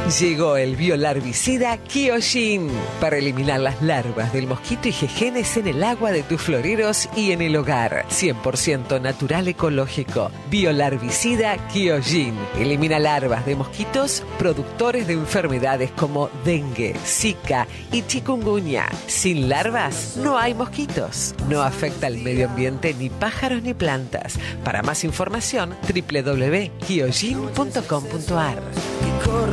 Llegó el biolarvicida Kyojin para eliminar las larvas del mosquito y jejenes en el agua de tus floreros y en el hogar. 100% natural ecológico. Biolarvicida Kyojin. Elimina larvas de mosquitos productores de enfermedades como dengue, zika y chikungunya. Sin larvas no hay mosquitos. No afecta al medio ambiente ni pájaros ni plantas. Para más información, www.kyojin.com.ar.